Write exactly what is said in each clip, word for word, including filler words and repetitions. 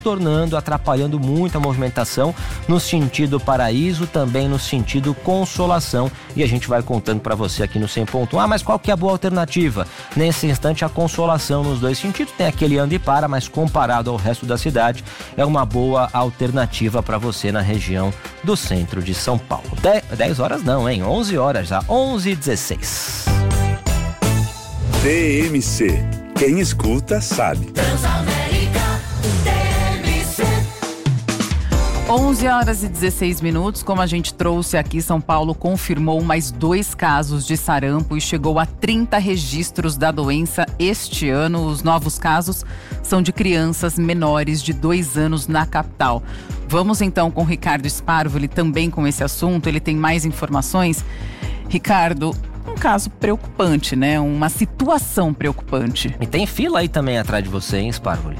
tornando, atrapalhando muito a movimentação no sentido Paraíso, também no sentido Consolação, e a gente vai contando para você aqui no cem ponto um. Ah, mas qual que é a boa alternativa? Nesse instante, a Consolação nos dois sentidos, tem aquele anda e para, mas comparado ao resto da cidade, é uma boa alternativa para você na região do centro de São Paulo. dez horas não, hein? onze horas já, onze e dezesseis. T M C, quem escuta sabe. onze horas e dezesseis minutos, como a gente trouxe aqui, São Paulo confirmou mais dois casos de sarampo e chegou a trinta registros da doença este ano. Os novos casos são de crianças menores de dois anos na capital. Vamos então com o Ricardo Sparvoli, também com esse assunto, ele tem mais informações. Ricardo, um caso preocupante, né? Uma situação preocupante. E tem fila aí também atrás de você, hein, Sparvoli?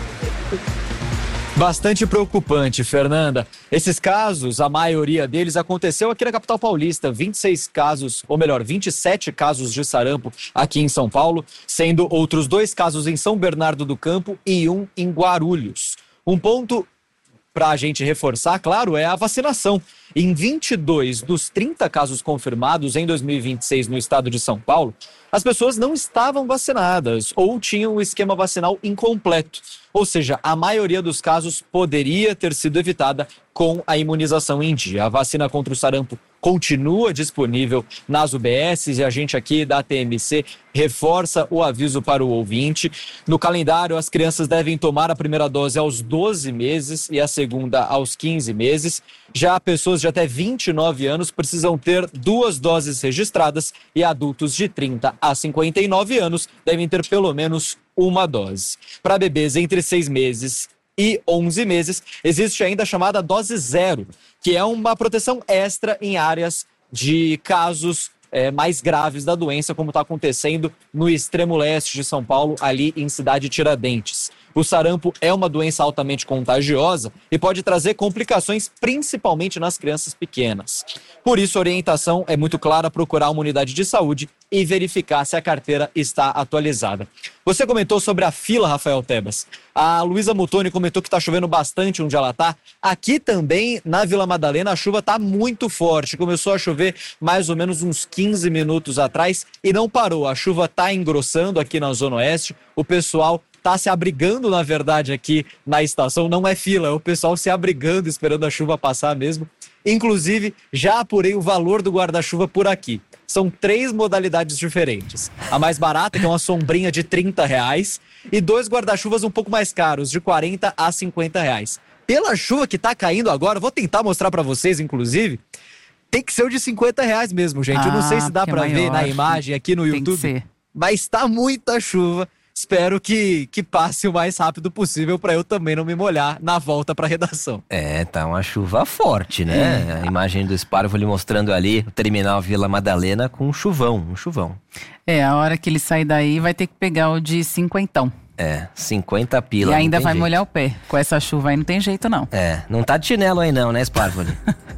Bastante preocupante, Fernanda. Esses casos, a maioria deles aconteceu aqui na capital paulista. vinte e seis casos, ou melhor, vinte e sete casos de sarampo aqui em São Paulo, sendo outros dois casos em São Bernardo do Campo e um em Guarulhos. Um ponto para a gente reforçar, claro, é a vacinação. Em vinte e dois dos trinta casos confirmados em dois mil e vinte e seis no estado de São Paulo, as pessoas não estavam vacinadas ou tinham o esquema vacinal incompleto. Ou seja, a maioria dos casos poderia ter sido evitada com a imunização em dia. A vacina contra o sarampo continua disponível nas U B Ss e a gente aqui da T M C reforça o aviso para o ouvinte. No calendário, as crianças devem tomar a primeira dose aos doze meses e a segunda aos quinze meses. Já pessoas de até vinte e nove anos precisam ter duas doses registradas e adultos de trinta a cinquenta e nove anos devem ter pelo menos uma dose. Para bebês entre seis meses e onze meses, existe ainda a chamada dose zero, que é uma proteção extra em áreas de casos é, mais graves da doença, como está acontecendo no extremo leste de São Paulo, ali em Cidade Tiradentes. O sarampo é uma doença altamente contagiosa e pode trazer complicações, principalmente nas crianças pequenas. Por isso, a orientação é muito clara: procurar uma unidade de saúde e verificar se a carteira está atualizada. Você comentou sobre a fila, Rafael Tebas. A Luísa Mutoni comentou que está chovendo bastante onde ela está. Aqui também, na Vila Madalena, a chuva está muito forte. Começou a chover mais ou menos uns quinze minutos atrás e não parou. A chuva está engrossando aqui na Zona Oeste. O pessoal está se abrigando, na verdade, aqui na estação. Não é fila, é o pessoal se abrigando, esperando a chuva passar mesmo. Inclusive, já apurei o valor do guarda-chuva por aqui. São três modalidades diferentes. A mais barata, que é uma sombrinha de trinta reais, e dois guarda-chuvas um pouco mais caros, de quarenta a cinquenta reais. Pela chuva que tá caindo agora, vou tentar mostrar para vocês, inclusive, tem que ser o de cinquenta reais mesmo, gente. Ah, eu não sei se dá para é ver na imagem aqui no YouTube, mas tá muita chuva. Espero que, que passe o mais rápido possível para eu também não me molhar na volta para a redação. É, tá uma chuva forte, né? É. A imagem do Sparvoli mostrando ali o terminal Vila Madalena com um chuvão, um chuvão. É, a hora que ele sair daí vai ter que pegar o de cinquentão. É, cinquenta pila. E ainda vai jeito. molhar o pé. Com essa chuva aí não tem jeito, não. É, não tá de chinelo aí não, né, Sparvoli?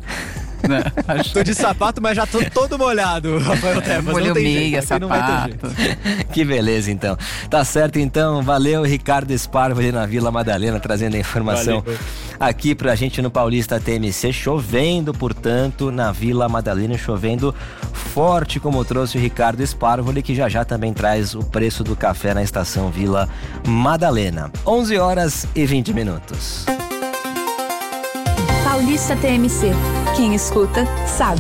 Não, acho... Tô de sapato, mas já tô todo molhado, Rafael Tebas. Molhou meia, sapato. Que beleza, então. Tá certo, então. Valeu, Ricardo Sparvoli na Vila Madalena, trazendo a informação Valeu. aqui pra gente no Paulista T M C. Chovendo, portanto, na Vila Madalena, chovendo forte, como trouxe o Ricardo Sparvoli, que já já também traz o preço do café na estação Vila Madalena. onze horas e vinte minutos. Paulista T M C. Quem escuta, sabe.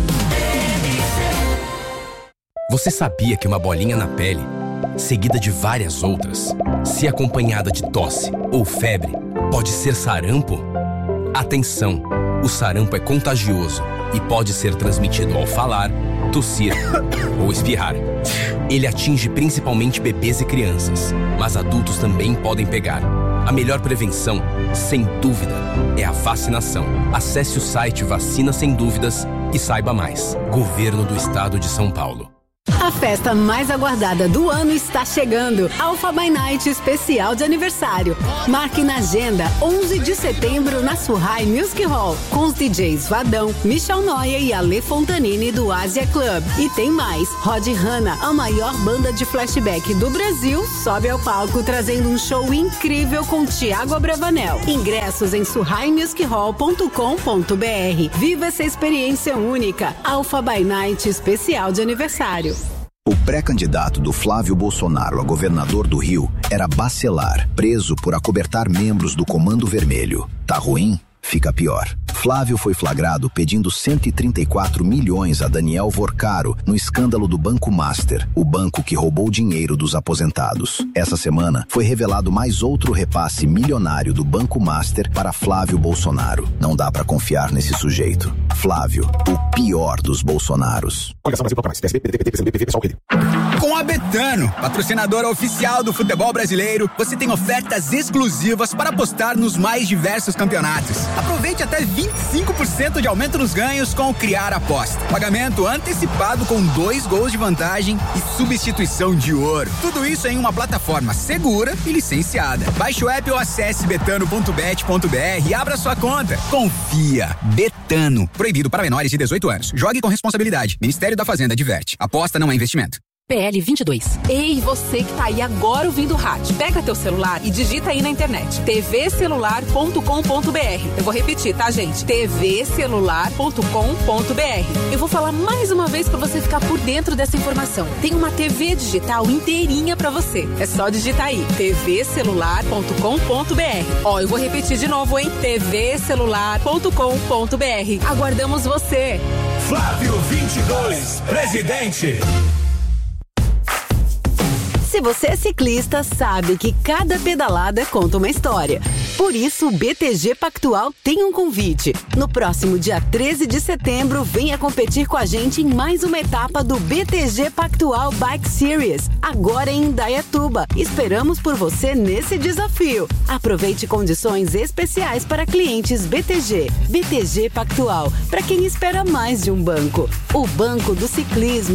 Você sabia que uma bolinha na pele, seguida de várias outras, se acompanhada de tosse ou febre, pode ser sarampo? Atenção! O sarampo é contagioso e pode ser transmitido ao falar, tossir ou espirrar. Ele atinge principalmente bebês e crianças, mas adultos também podem pegar. A melhor prevenção, sem dúvida, é a vacinação. Acesse o site Vacina Sem Dúvidas e saiba mais. Governo do Estado de São Paulo. A festa mais aguardada do ano está chegando. Alpha by Night especial de aniversário. Marque na agenda onze de setembro na Surrai Music Hall, com os D Js Vadão, Michel Noia e Ale Fontanini do Asia Club. E tem mais, Rod Hanna, a maior banda de flashback do Brasil, sobe ao palco trazendo um show incrível com Thiago Abravanel. Ingressos em surrai music hall ponto com ponto b r. Viva essa experiência única. Alpha by Night especial de aniversário. O pré-candidato do Flávio Bolsonaro a governador do Rio era Bacelar, preso por acobertar membros do Comando Vermelho. Tá ruim? Fica pior. Flávio foi flagrado pedindo cento e trinta e quatro milhões a Daniel Vorcaro no escândalo do Banco Master, o banco que roubou dinheiro dos aposentados. Essa semana foi revelado mais outro repasse milionário do Banco Master para Flávio Bolsonaro. Não dá pra confiar nesse sujeito. Flávio, o pior dos Bolsonaros. Com a Betano, patrocinadora oficial do futebol brasileiro, você tem ofertas exclusivas para apostar nos mais diversos campeonatos. Aproveite até vinte e cinco por cento de aumento nos ganhos com o Criar Aposta. Pagamento antecipado com dois gols de vantagem e substituição de ouro. Tudo isso em uma plataforma segura e licenciada. Baixe o app ou acesse betano ponto bet ponto b r e abra sua conta. Confia. Betano. Proibido para menores de dezoito anos. Jogue com responsabilidade. Ministério da Fazenda adverte. Aposta não é investimento. P L vinte e dois. Ei, você que tá aí agora ouvindo o rádio, pega teu celular e digita aí na internet t v celular ponto com ponto b r. Eu vou repetir, tá, gente? t v celular ponto com ponto b r. Eu vou falar mais uma vez pra você ficar por dentro dessa informação. Tem uma T V digital inteirinha pra você. É só digitar aí t v celular ponto com ponto b r. Ó, eu vou repetir de novo, hein? t v celular ponto com ponto b r. Aguardamos você. Flávio vinte e dois, presidente. Se você é ciclista, sabe que cada pedalada conta uma história. Por isso, o B T G Pactual tem um convite. No próximo dia treze de setembro, venha competir com a gente em mais uma etapa do B T G Pactual Bike Series, agora em Indaiatuba. Esperamos por você nesse desafio. Aproveite condições especiais para clientes B T G. B T G Pactual, para quem espera mais de um banco. O banco do ciclismo.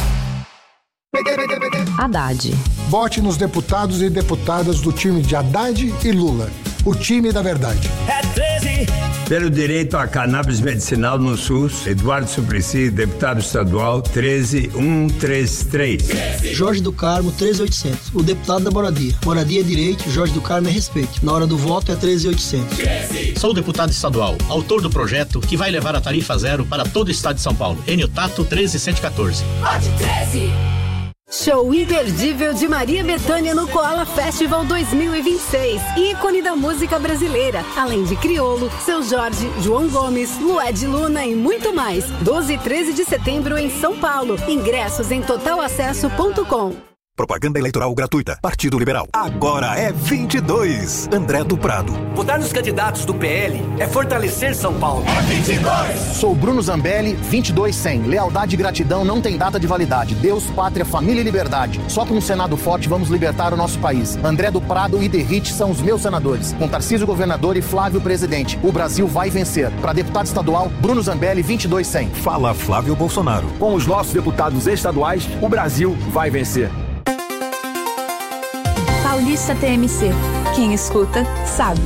Haddad. Vote nos deputados e deputadas do time de Haddad e Lula. O time da verdade. É treze. Pelo direito à cannabis medicinal no SUS, Eduardo Suplicy, deputado estadual, treze mil cento e trinta e três. Jorge do Carmo, treze mil e oitocentos. O deputado da moradia. Moradia é direito, Jorge do Carmo é respeito. Na hora do voto é treze mil e oitocentos. Sou o deputado estadual, autor do projeto que vai levar a tarifa zero para todo o estado de São Paulo. Enio Tato, treze mil cento e quatorze. Vote treze. Show imperdível de Maria Bethânia no Koala Festival dois mil e vinte e seis. Ícone da música brasileira. Além de Criolo, Seu Jorge, João Gomes, Lued Luna e muito mais. doze e treze de setembro em São Paulo. Ingressos em total acesso ponto com. Propaganda eleitoral gratuita. Partido Liberal. Agora é vinte e dois. André do Prado. Votar nos candidatos do P L é fortalecer São Paulo. É vinte e dois. Sou Bruno Zambelli, vinte e dois cem. Lealdade e gratidão não tem data de validade. Deus, pátria, família e liberdade. Só com um Senado forte vamos libertar o nosso país. André do Prado e Derrite são os meus senadores. Com Tarcísio governador e Flávio presidente. O Brasil vai vencer. Para deputado estadual, Bruno Zambelli, vinte e dois cem. Fala Flávio Bolsonaro. Com os nossos deputados estaduais, o Brasil vai vencer. Paulista T M C. Quem escuta, sabe.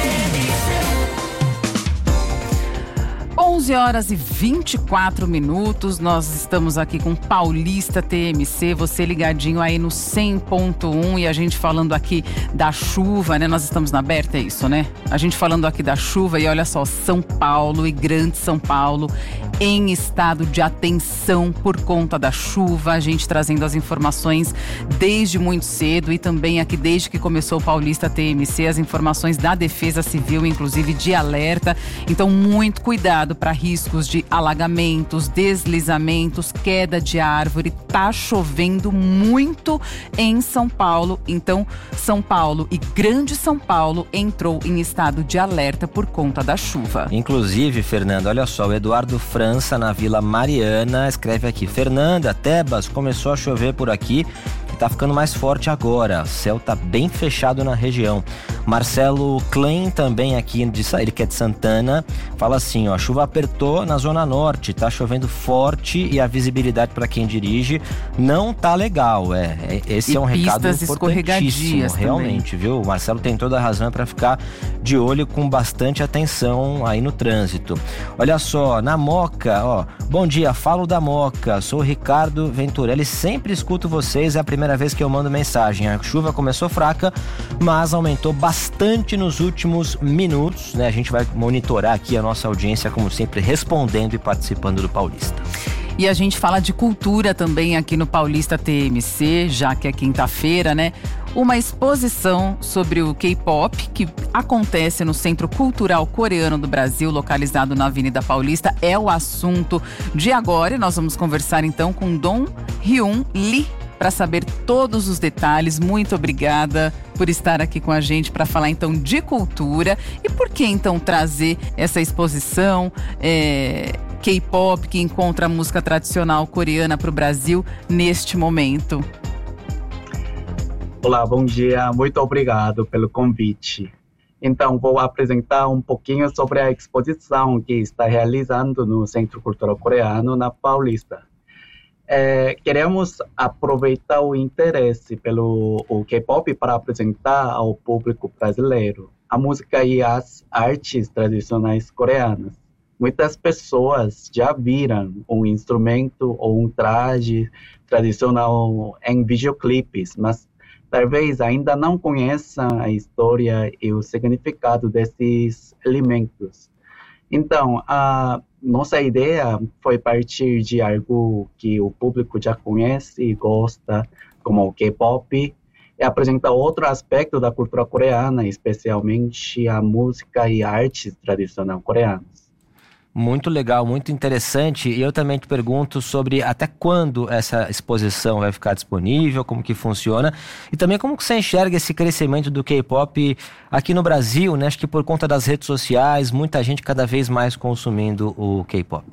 onze horas e vinte e quatro minutos, nós estamos aqui com Paulista T M C, você ligadinho aí no cem ponto um e a gente falando aqui da chuva, né? Nós estamos na aberta, é isso, né? A gente falando aqui da chuva e olha só, São Paulo e Grande São Paulo em estado de atenção por conta da chuva, a gente trazendo as informações desde muito cedo e também aqui desde que começou o Paulista T M C, as informações da Defesa Civil, inclusive de alerta, então muito cuidado para riscos de alagamentos, deslizamentos, queda de árvore. Tá chovendo muito em São Paulo, então São Paulo e Grande São Paulo entrou em estado de alerta por conta da chuva. Inclusive, Fernanda, olha só, o Eduardo França na Vila Mariana escreve aqui: Fernanda, Tebas, começou a chover por aqui. tá ficando mais forte agora. O céu tá bem fechado na região. Marcelo Klein também aqui, de, ele que é de Santana, fala assim, ó, a chuva apertou na zona norte, tá chovendo forte e a visibilidade para quem dirige não tá legal. É, esse e é um recado importantíssimo, realmente, também. Viu? O Marcelo tem toda a razão para ficar de olho com bastante atenção aí no trânsito. Olha só, na Moca, ó, bom dia, falo da Moca, sou o Ricardo Venturelli, sempre escuto vocês, é a primeira vez que eu mando mensagem. A chuva começou fraca, mas aumentou bastante nos últimos minutos, né? A gente vai monitorar aqui a nossa audiência, como sempre, respondendo e participando do Paulista. E a gente fala de cultura também aqui no Paulista T M C, já que é quinta-feira, né? Uma exposição sobre o K-pop que acontece no Centro Cultural Coreano do Brasil, localizado na Avenida Paulista, é o assunto de agora. E nós vamos conversar então com Dong Hyun Lee para saber todos os detalhes. Muito obrigada por estar aqui com a gente para falar então de cultura. E por que então trazer essa exposição é, K-pop que encontra a música tradicional coreana para o Brasil neste momento? Olá, bom dia. Muito obrigado pelo convite. Então, vou apresentar um pouquinho sobre a exposição que está realizando no Centro Cultural Coreano, na Paulista. É, queremos aproveitar o interesse pelo o K-pop para apresentar ao público brasileiro a música e as artes tradicionais coreanas. Muitas pessoas já viram um instrumento ou um traje tradicional em videoclipes, mas talvez ainda não conheçam a história e o significado desses elementos. Então, a nossa ideia foi partir de algo que o público já conhece e gosta, como o K-pop, e apresentar outro aspecto da cultura coreana, especialmente a música e artes tradicionais coreanas. Muito legal, muito interessante. E eu também te pergunto sobre até quando essa exposição vai ficar disponível, como que funciona e também como que você enxerga esse crescimento do K-pop aqui no Brasil, né? Acho que por conta das redes sociais, muita gente cada vez mais consumindo o K-pop.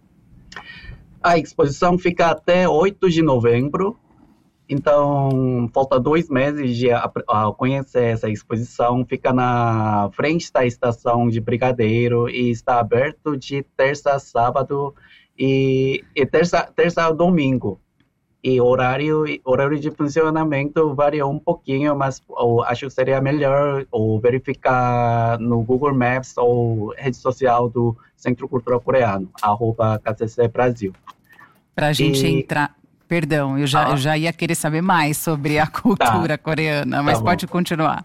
A exposição fica até oito de novembro, então falta dois meses de a, a conhecer essa exposição. Fica na frente da estação de Brigadeiro e está aberto de terça a sábado e, e terça, terça a domingo. E horário, horário de funcionamento varia um pouquinho, mas ou, acho que seria melhor ou verificar no Google Maps ou rede social do Centro Cultural Coreano, arroba K C C Brasil. Para a gente e... entrar... Perdão, eu já, ah. eu já ia querer saber mais sobre a cultura tá. coreana, mas tá pode continuar.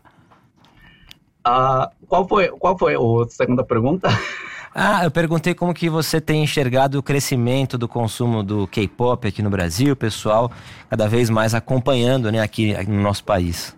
Uh, qual foi, qual foi a segunda pergunta? Ah, eu perguntei como que você tem enxergado o crescimento do consumo do K-pop aqui no Brasil, pessoal cada vez mais acompanhando, né, aqui, aqui no nosso país.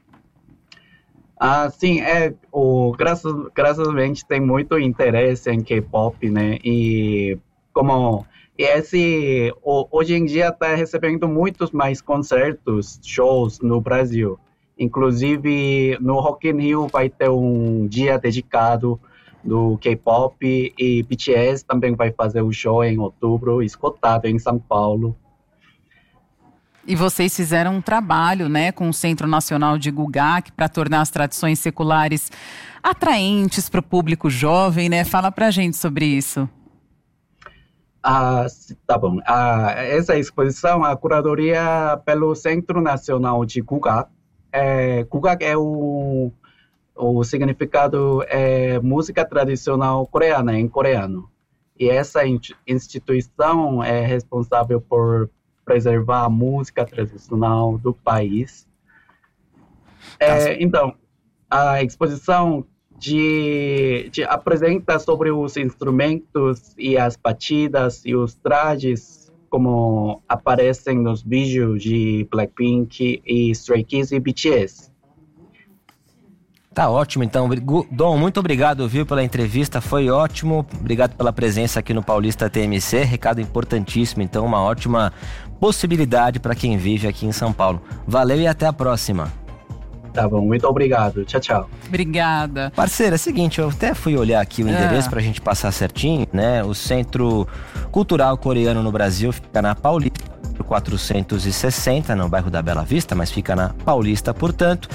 Ah, sim, é, o, graças, graças a Deus tem muito interesse em K-pop, né, e como... E esse, hoje em dia está recebendo muitos mais concertos, shows no Brasil. Inclusive, no Rock in Rio vai ter um dia dedicado do K-pop e B T S também vai fazer um show em outubro, esgotado em São Paulo. E vocês fizeram um trabalho, né, com o Centro Nacional de Gugak para tornar as tradições seculares atraentes para o público jovem, né? Fala pra gente sobre isso. Ah, tá bom. Ah, essa exposição, a curadoria pelo Centro Nacional de Gugak. É, Gugak é o, o significado é música tradicional coreana, em coreano. E essa instituição é responsável por preservar a música tradicional do país. É, então, a exposição De, de apresenta sobre os instrumentos e as batidas e os trajes como aparecem nos vídeos de Blackpink e Stray Kids e B T S. Tá ótimo, então. Dom, muito obrigado, viu, pela entrevista, foi ótimo. Obrigado pela presença aqui no Paulista T M C, recado importantíssimo, então uma ótima possibilidade para quem vive aqui em São Paulo. Valeu e até a próxima. Tá bom, muito obrigado. Tchau, tchau. Obrigada. Parceira, é o seguinte, eu até fui olhar aqui o endereço é. pra gente passar certinho, né? O Centro Cultural Coreano no Brasil fica na Paulista. número quatrocentos e sessenta, no bairro da Bela Vista, mas fica na Paulista, portanto.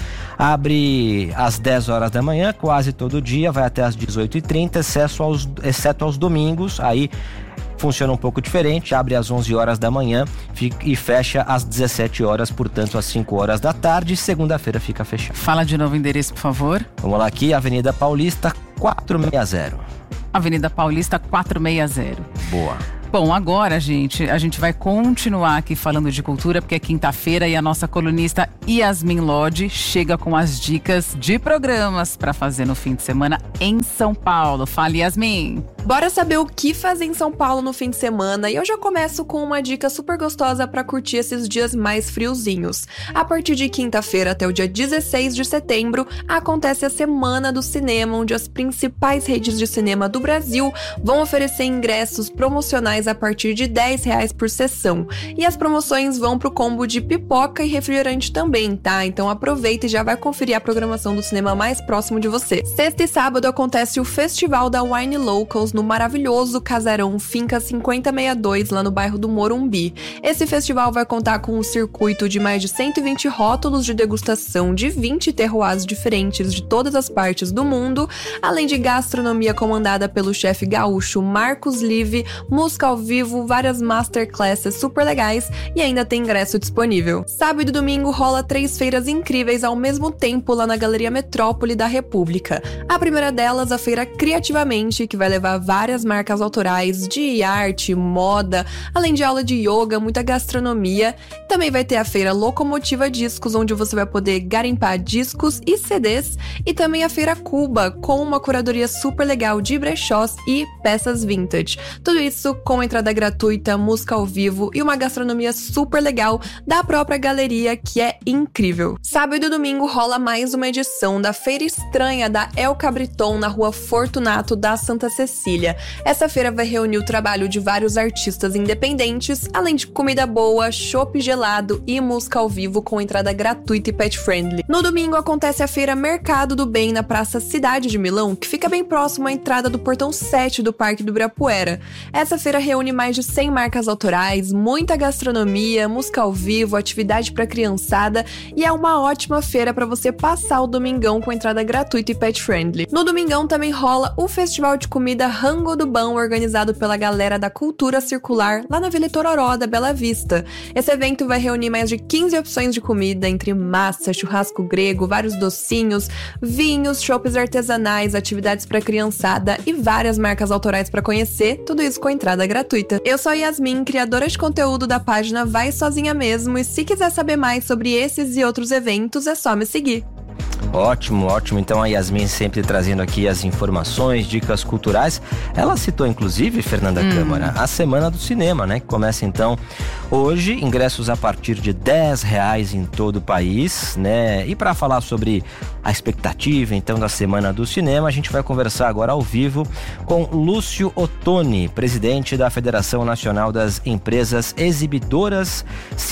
Abre às dez horas da manhã, quase todo dia, vai até às dezoito e trinta, exceto aos, exceto aos domingos, aí funciona um pouco diferente, abre às onze horas da manhã e fecha às dezessete horas, portanto às cinco horas da tarde, segunda-feira fica fechado. Fala de novo o endereço, por favor. Vamos lá aqui, Avenida Paulista quatrocentos e sessenta. Avenida Paulista quatrocentos e sessenta. Boa. Bom, agora, gente, a gente vai continuar aqui falando de cultura, porque é quinta-feira e a nossa colunista Yasmin Lodge chega com as dicas de programas para fazer no fim de semana em São Paulo. Fala, Yasmin! Bora saber o que fazer em São Paulo no fim de semana, e eu já começo com uma dica super gostosa para curtir esses dias mais friozinhos. A partir de quinta-feira até o dia dezesseis de setembro, acontece a Semana do Cinema, onde as principais redes de cinema do Brasil vão oferecer ingressos promocionais a partir de dez reais por sessão. E as promoções vão pro combo de pipoca e refrigerante também, tá? Então aproveita e já vai conferir a programação do cinema mais próximo de você. Sexta e sábado acontece o Festival da Wine Locals no maravilhoso casarão Finca cinquenta e sessenta e dois, lá no bairro do Morumbi. Esse festival vai contar com um circuito de mais de cento e vinte rótulos de degustação de vinte terroirs diferentes de todas as partes do mundo, além de gastronomia comandada pelo chefe gaúcho Marcos Live, música ao vivo, várias masterclasses super legais e ainda tem ingresso disponível. Sábado e domingo rola três feiras incríveis ao mesmo tempo lá na Galeria Metrópole da República. A primeira delas, a feira Criativamente, que vai levar várias marcas autorais de arte, moda, além de aula de yoga, muita gastronomia. Também vai ter a feira Locomotiva Discos, onde você vai poder garimpar discos e C Ds, e também a feira Cuba, com uma curadoria super legal de brechós e peças vintage. Tudo isso com entrada gratuita, música ao vivo e uma gastronomia super legal da própria galeria, que é incrível. Sábado e domingo rola mais uma edição da Feira Estranha da El Cabriton, na Rua Fortunato da Santa Cecília. Essa feira vai reunir o trabalho de vários artistas independentes, além de comida boa, chopp gelado e música ao vivo com entrada gratuita e pet friendly. No domingo acontece a feira Mercado do Bem na Praça Cidade de Milão, que fica bem próximo à entrada do portão sete do Parque do Ibirapuera. Essa feira reúne mais de cem marcas autorais, muita gastronomia, música ao vivo, atividade para criançada, e é uma ótima feira para você passar o domingão com entrada gratuita e pet friendly. No domingão também rola o Festival de Comida Rango do Bão, organizado pela galera da Cultura Circular, lá na Vila Itororó da Bela Vista. Esse evento vai reunir mais de quinze opções de comida, entre massa, churrasco grego, vários docinhos, vinhos, chopps artesanais, atividades para criançada e várias marcas autorais para conhecer, tudo isso com entrada gratuita. Eu sou a Yasmin, criadora de conteúdo da página Vai Sozinha Mesmo, e se quiser saber mais sobre esses e outros eventos, é só me seguir. Ótimo, ótimo. Então a Yasmin sempre trazendo aqui as informações, dicas culturais. Ela citou inclusive, Fernanda hum. Câmara, a Semana do Cinema, né? Que começa então hoje, ingressos a partir de dez reais em todo o país, né? E para falar sobre a expectativa então da Semana do Cinema, a gente vai conversar agora ao vivo com Lúcio Ottoni, presidente da Federação Nacional das Empresas Exibidoras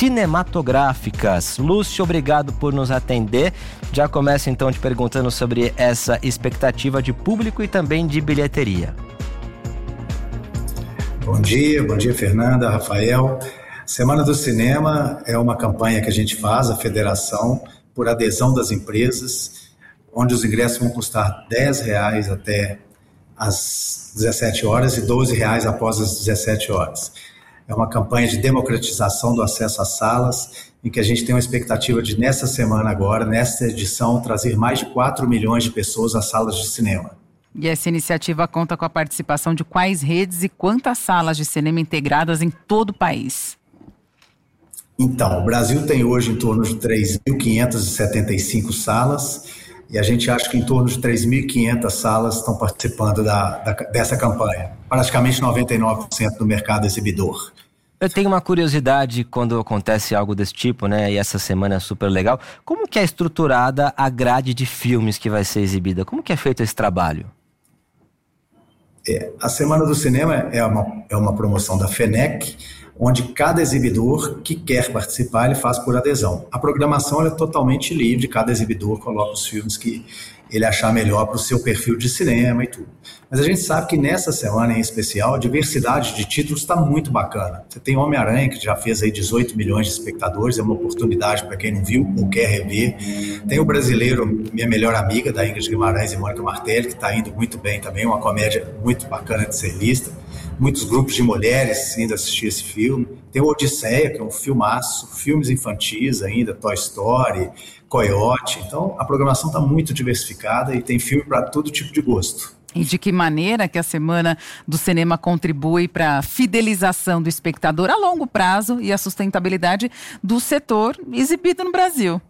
Cinematográficas. Lúcio, obrigado por nos atender. Já começa então te perguntando sobre essa expectativa de público e também de bilheteria. Bom dia, bom dia Fernanda, Rafael. Semana do Cinema é uma campanha que a gente faz, a federação, por adesão das empresas, onde os ingressos vão custar dez reais até às dezessete horas e doze reais após as dezessete horas. É uma campanha de democratização do acesso às salas, em que a gente tem uma expectativa de, nessa semana agora, nesta edição, trazer mais de quatro milhões de pessoas às salas de cinema. E essa iniciativa conta com a participação de quais redes e quantas salas de cinema integradas em todo o país? Então, o Brasil tem hoje em torno de três mil quinhentas e setenta e cinco salas, e a gente acha que em torno de três mil e quinhentas salas estão participando da, da, dessa campanha. Praticamente noventa e nove por cento do mercado exibidor. Eu tenho uma curiosidade quando acontece algo desse tipo, né? E essa semana é super legal. Como que é estruturada a grade de filmes que vai ser exibida? Como que é feito esse trabalho? É, a Semana do Cinema é uma, é uma promoção da FENEC, onde cada exibidor que quer participar, ele faz por adesão. A programação ela é totalmente livre, cada exibidor coloca os filmes que, ele achar melhor para o seu perfil de cinema e tudo. Mas a gente sabe que nessa semana em especial, a diversidade de títulos está muito bacana. Você tem Homem-Aranha, que já fez aí dezoito milhões de espectadores, é uma oportunidade para quem não viu ou quer rever. Tem o Brasileiro, Minha Melhor Amiga, da Ingrid Guimarães e Mônica Martelli, que está indo muito bem também, uma comédia muito bacana de ser vista. Muitos grupos de mulheres indo assistir esse filme. Tem o Odisseia, que é um filmaço, filmes infantis ainda, Toy Story, Coyote. Então, a programação está muito diversificada e tem filme para todo tipo de gosto. E de que maneira que a Semana do Cinema contribui para a fidelização do espectador a longo prazo e a sustentabilidade do setor exibido no Brasil?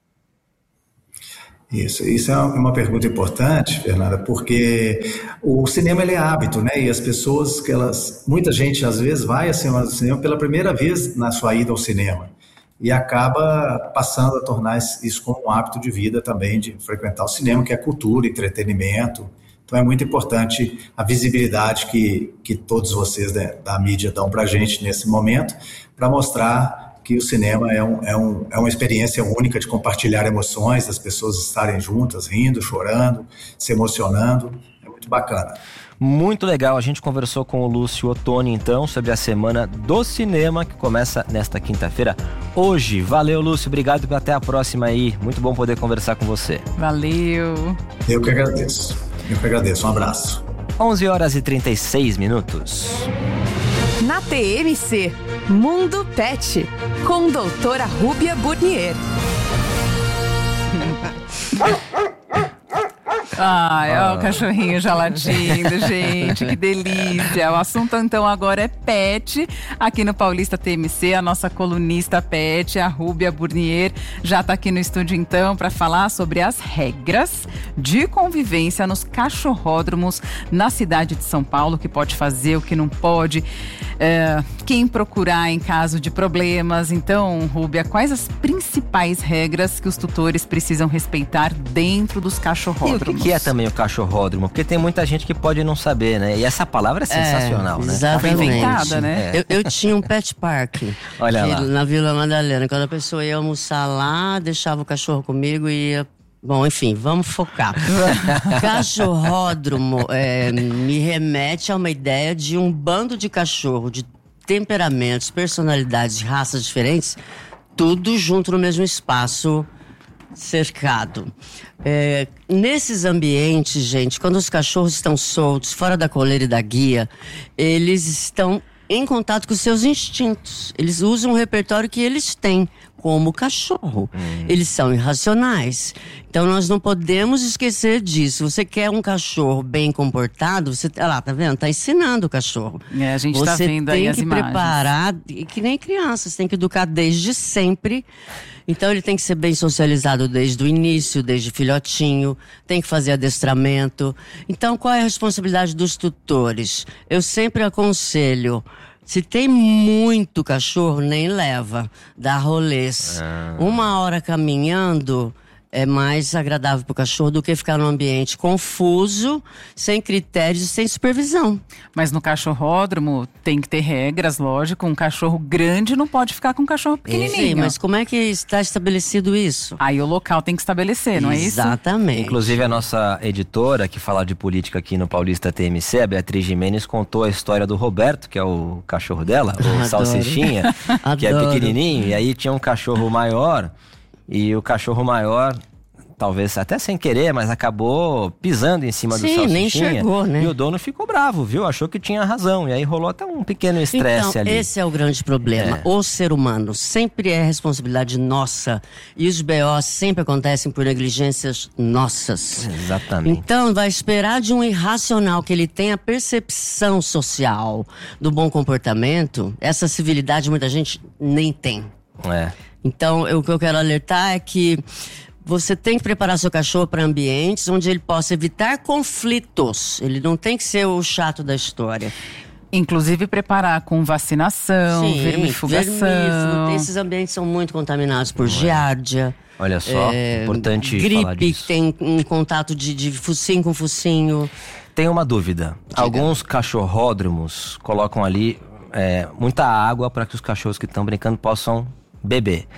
Isso, isso é uma pergunta importante, Fernanda, porque o cinema ele é hábito, né? E as pessoas, que elas, muita gente às vezes vai à Semana do Cinema pela primeira vez na sua ida ao cinema e acaba passando a tornar isso como um hábito de vida também, de frequentar o cinema, que é cultura, entretenimento. Então é muito importante a visibilidade que, que todos vocês, né, da mídia dão para a gente nesse momento, para mostrar que o cinema é, um, é, um, é uma experiência única de compartilhar emoções, das pessoas estarem juntas, rindo, chorando, se emocionando. É muito bacana. Muito legal, a gente conversou com o Lúcio Ottoni, então, sobre a Semana do Cinema, que começa nesta quinta-feira, hoje. Valeu, Lúcio, obrigado e até a próxima aí. Muito bom poder conversar com você. Valeu. Eu que agradeço. Eu que agradeço. Um abraço. onze horas e trinta e seis minutos. Na T M C, Mundo Pet, com doutora Rúbia Burnier. Ai, ó, o cachorrinho já latindo, gente, que delícia. O assunto então agora é pet. Aqui no Paulista T M C, a nossa colunista pet, a Rúbia Burnier, já está aqui no estúdio então para falar sobre as regras de convivência nos cachorródromos na cidade de São Paulo, o que pode fazer, o que não pode, é, quem procurar em caso de problemas. Então, Rúbia, quais as principais regras que os tutores precisam respeitar dentro dos cachorródromos? Que é também o cachorródromo, porque tem muita gente que pode não saber, né? E essa palavra é sensacional, é, né? Exatamente. Inventada, né? É. Eu, eu tinha um pet park. Olha que, lá. Na Vila Madalena. Quando a pessoa ia almoçar lá, deixava o cachorro comigo e ia... Bom, enfim, vamos focar. Cachorródromo é, me remete a uma ideia de um bando de cachorro, de temperamentos, personalidades, raças diferentes, tudo junto no mesmo espaço cercado. É, nesses ambientes, gente, quando os cachorros estão soltos, fora da coleira e da guia, eles estão em contato com seus instintos. Eles usam o repertório que eles têm, como cachorro. Hum. Eles são irracionais. Então nós não podemos esquecer disso. Você quer um cachorro bem comportado, você tá lá, tá vendo? Tá ensinando o cachorro. É, a gente tá vendo aí as imagens. Você tem que preparar, que nem criança, você tem que educar desde sempre. Então ele tem que ser bem socializado desde o início, desde filhotinho, tem que fazer adestramento. Então qual é a responsabilidade dos tutores? Eu sempre aconselho, se tem muito cachorro, nem leva, dá rolês. Ah. Uma hora caminhando é mais agradável para o cachorro do que ficar num ambiente confuso, sem critérios e sem supervisão. Mas no cachorródromo tem que ter regras, lógico. Um cachorro grande não pode ficar com um cachorro pequenininho. Sim, mas como é que está estabelecido isso? Aí o local tem que estabelecer, não é isso? Exatamente. Inclusive a nossa editora, que fala de política aqui no Paulista T M C, a Beatriz Jimenez, contou a história do Roberto, que é o cachorro dela, o Adoro. Salsichinha, que é pequenininho. E aí tinha um cachorro maior... E o cachorro maior, talvez até sem querer, mas acabou pisando em cima Sim, do salsichinha. nem enxergou, né? E o dono ficou bravo, viu? Achou que tinha razão. E aí rolou até um pequeno estresse então, ali. Esse é o grande problema. É. O ser humano sempre é responsabilidade nossa. E os B Os sempre acontecem por negligências nossas. Exatamente. Então, vai esperar de um irracional que ele tenha percepção social do bom comportamento. Essa civilidade muita gente nem tem. É. Então, eu, o que eu quero alertar é que você tem que preparar seu cachorro para ambientes onde ele possa evitar conflitos. Ele não tem que ser o chato da história. Inclusive preparar com vacinação, Sim, vermifugação. Vermífugo. Esses ambientes são muito contaminados por giardia. Olha só, é, importante gripe, falar disso. Que tem um contato de, de focinho com focinho. Tem uma dúvida. Diga. Alguns cachorródromos colocam ali é, muita água para que os cachorros que estão brincando possam beber.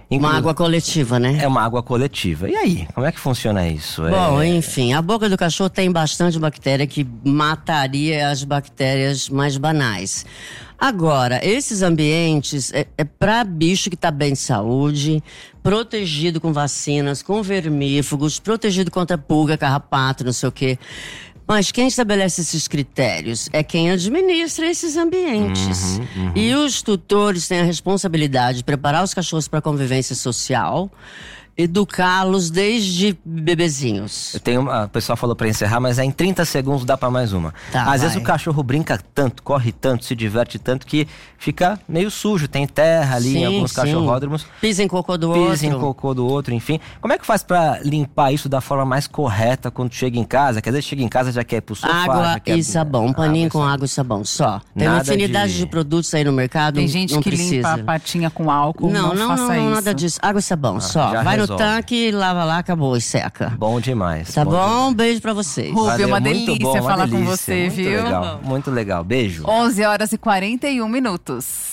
Inclu... Uma água coletiva, né? É uma água coletiva. E aí, como é que funciona isso? Bom, é... enfim, a boca do cachorro tem bastante bactéria que mataria as bactérias mais banais. Agora, esses ambientes é, é para bicho que está bem de saúde, protegido com vacinas, com vermífugos, protegido contra pulga, carrapato, não sei o quê. Mas quem estabelece esses critérios é quem administra esses ambientes. Uhum, uhum. E os tutores têm a responsabilidade de preparar os cachorros para a convivência social, educá-los desde bebezinhos. Eu tenho uma, o pessoal falou pra encerrar, mas é em trinta segundos dá pra mais uma. Tá, Às vai. vezes o cachorro brinca tanto, corre tanto, se diverte tanto que fica meio sujo, tem terra ali sim, em alguns sim. cachorródromos. Pisa em cocô do pisa outro. Pisa em cocô do outro, enfim. Como é que faz pra limpar isso da forma mais correta quando chega em casa? Quer dizer, chega em casa já quer ir pro sofá. Água já quer... e sabão, um paninho água com água e sabão, só. Tem Nada uma infinidade de... de produtos aí no mercado, tem gente não que precisa. limpa a patinha com álcool, não, não, não faça não, isso. nada disso. Água e sabão, ah, só. Vai resolve. no tanque e lava lá, acabou e seca. Bom demais. Tá bom? bom? Demais. Um beijo pra vocês. Rubia, é uma delícia bom, falar delícia, com você, muito viu? Legal, muito legal. Beijo. onze horas e quarenta e um minutos.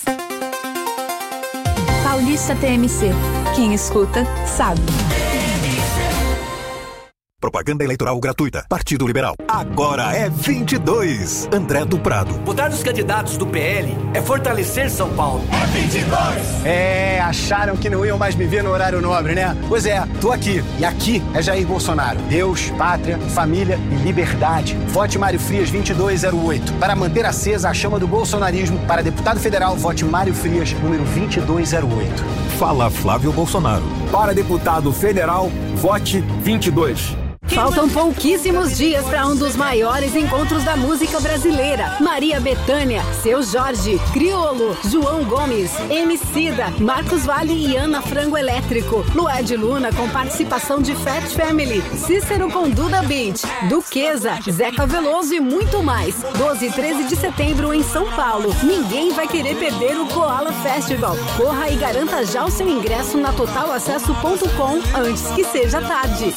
Paulista T M C. Quem escuta, sabe. Propaganda eleitoral gratuita. Partido Liberal. Agora é vinte e dois. André do Prado. Votar nos candidatos do P L é fortalecer São Paulo. É vinte e dois. É, acharam que não iam mais me ver no horário nobre, né? Pois é, tô aqui. E aqui é Jair Bolsonaro. Deus, pátria, família e liberdade. Vote Mário Frias vinte e dois zero oito. Para manter acesa a chama do bolsonarismo, para deputado federal, vote Mário Frias, número vinte e dois zero oito. Fala Flávio Bolsonaro. Para deputado federal, vote vinte e dois. Faltam pouquíssimos dias para um dos maiores encontros da música brasileira. Maria Bethânia, Seu Jorge, Criolo, João Gomes, Emicida, Marcos Valle e Ana Frango Elétrico. Lued Luna com participação de Fat Family, Cícero com Duda Beat, Duquesa, Zeca Veloso e muito mais. doze e treze de setembro em São Paulo. Ninguém vai querer perder o Koala Festival. Corra e garanta já o seu ingresso na total acesso ponto com antes que seja tarde.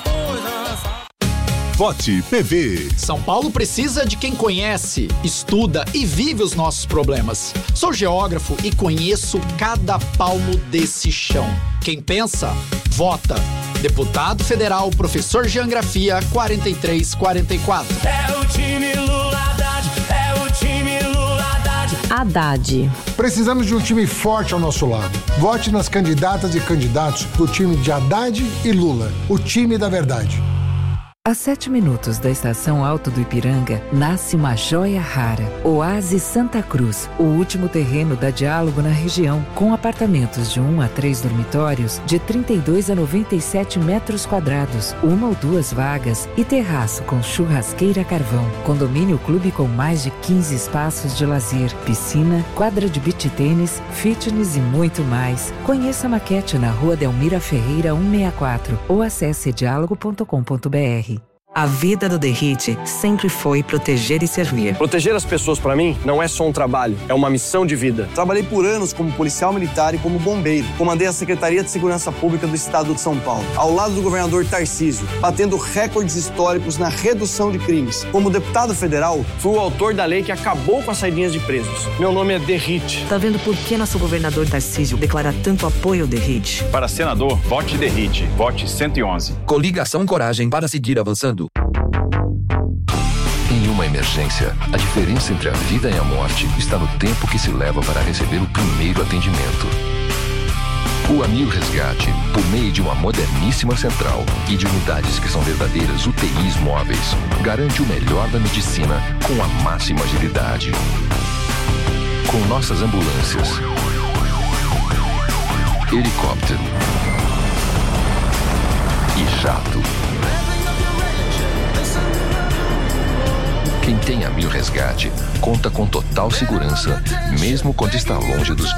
Vote P V. São Paulo precisa de quem conhece, estuda e vive os nossos problemas. Sou geógrafo e conheço cada palmo desse chão. Quem pensa, vota. Deputado Federal, professor Geografia, quarenta e três quarenta e quatro. É o time Lula Haddad, é o time Lula Haddad. Haddad. Precisamos de um time forte ao nosso lado. Vote nas candidatas e candidatos do time de Haddad e Lula, o time da verdade. A sete minutos da estação Alto do Ipiranga, nasce uma joia rara. Oásis Santa Cruz, o último terreno da Diálogo na região, com apartamentos de um a três dormitórios, de trinta e dois a noventa e sete metros quadrados, uma ou duas vagas e terraço com churrasqueira carvão. Condomínio clube com mais de quinze espaços de lazer, piscina, quadra de beach tênis, fitness e muito mais. Conheça a maquete na Rua Delmira Ferreira cento e sessenta e quatro ou acesse diálogo ponto com ponto br. A vida do Derrite sempre foi proteger e servir. Proteger as pessoas, para mim, não é só um trabalho, é uma missão de vida. Trabalhei por anos como policial militar e como bombeiro. Comandei a Secretaria de Segurança Pública do Estado de São Paulo, ao lado do governador Tarcísio, batendo recordes históricos na redução de crimes. Como deputado federal, fui o autor da lei que acabou com as saidinhas de presos. Meu nome é Derrite. Tá vendo por que nosso governador Tarcísio declara tanto apoio ao Derrite? Para senador, vote Derrite. Vote cento e onze. Coligação Coragem para seguir avançando. Em uma emergência, a diferença entre a vida e a morte está no tempo que se leva para receber o primeiro atendimento. O Amil Resgate, por meio de uma moderníssima central e de unidades que são verdadeiras U T Is móveis, garante o melhor da medicina com a máxima agilidade. Com nossas ambulâncias, helicóptero e jato. Quem tem Amil Resgate conta com total segurança, mesmo quando está longe dos